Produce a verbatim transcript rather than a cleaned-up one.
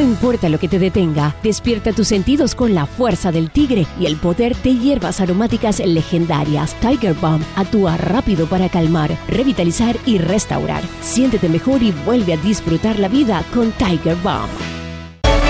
importa lo que te detenga, despierta tus sentidos con la fuerza del tigre y el poder de hierbas aromáticas legendarias. Tiger Balm actúa rápido para calmar, revitalizar y restaurar. Siéntete mejor y vuelve a disfrutar la vida con Tiger Balm.